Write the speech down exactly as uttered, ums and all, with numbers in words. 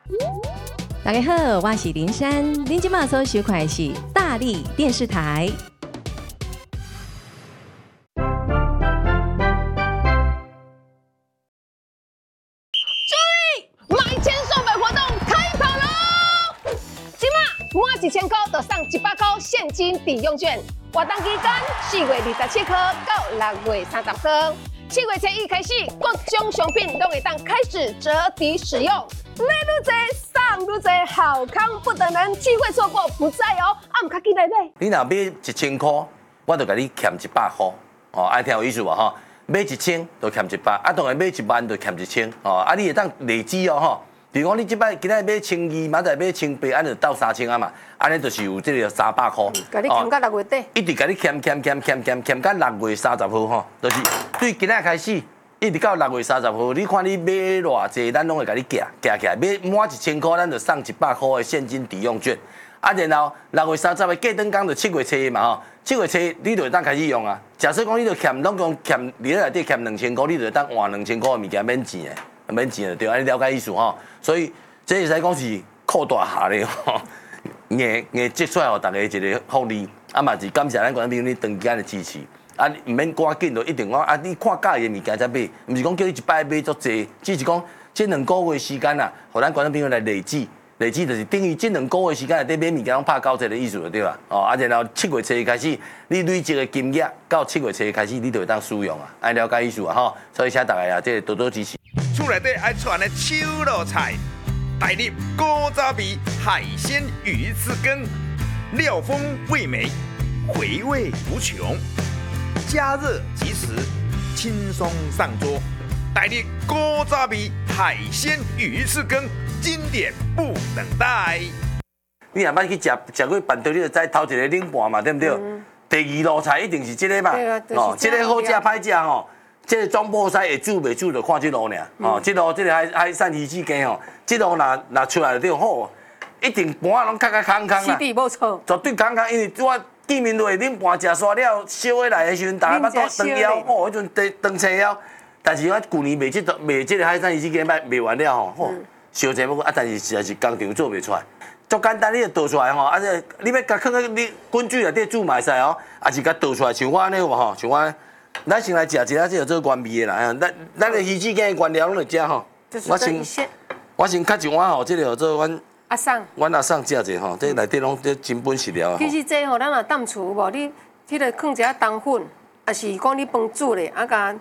大家好，我是林珊，您今麦所收看的是大力电视台。 买千送百活动开跑喽！今麦满一千块就送一百块现金抵用券，活动期间四月二十七号到六月三十号，七月初一开始，各种商品都会当开始折抵使用。买愈多送愈多，好康不等人，机会错过不再哦！啊，唔卡记来买。 你若买一千块，我就甲你欠一百块，哦，爱听有意思无吼？买一千就欠一百，啊，当然买一万就欠一千，哦，啊，你会当累积哦，吼。比如讲，你即摆今仔买千二，明仔买千八，安就到三千啊嘛，安尼就是有这个三百块。 甲你欠到六月底。 一直甲你欠欠欠欠欠欠到六月三十号吼，就是对今仔开始，一直到六月三十号，你看你买偌济，咱拢会甲你夹夹起来，买满一千块，咱就送一百块的现金抵用券。啊，然后六月三十的过灯工就七月初嘛吼，七月初你就会当开始用啊。假设讲你就欠总共欠你咧内底欠两千块，你就会当换两千块的物件免钱的，免钱的对，安尼了解意思吼。所以这会使讲是扩大下咧吼，硬硬接出来互大家一个福利，啊嘛是感谢咱观众朋友你长时间的支持。啊，唔免赶紧就一定讲啊，你看介意的物件才买，唔是讲叫你一摆买足济，只是讲这两个月时间啊，互咱观众朋友来累积。累积就是等于这两个月时间内底买物件拢拍九折的意思就对啦。哦，啊，然后七月初开始，你累积的金额到七月初开始，你就会当使用啊，爱了解意思啊吼。所以请大家啊，这多多支持。 厝内底爱串的手路菜，大粒古早味海鲜鱼翅羹，料丰味美，回味无穷，加热即食，轻松上桌。大粒古早味海鲜鱼翅羹。经典不等待。 你若捌去食食过板条，你就知头一个冷盘嘛，对不对？嗯、第二道菜一定是这个嘛。 对啊，就是、 哦，这个好食歹食吼，这个装菠菜会煮袂煮就看这路尔。嗯、哦，这路这个海海产鱼翅羹吼，这路若若出来就好，一定盘啊拢卡卡空空啦。 实地无错。 绝对空空，因为我见面落冷盘食煞了，烧起来的时阵，大家巴肚长腰，哦，迄阵长长车腰。但是我旧年卖这卖这个海产鱼翅羹卖卖完了吼，吼、嗯。烧这么啊，但是实在是工厂做袂出来，足简单，你就倒出来吼，啊，这你要甲放在你滚水内底煮嘛会使哦，啊是甲倒出来，像我安尼有无吼，像我，咱先来食一下这个做原味的啦，咱咱的鱼翅羹的原料拢来食吼，我先我先较一碗吼，这个做阮阿送， 阮阿送食者吼，这内底拢这真本实料。 其实这吼，咱若淡厝无，你迄个放一下冬粉，啊是讲你饭煮咧，啊甲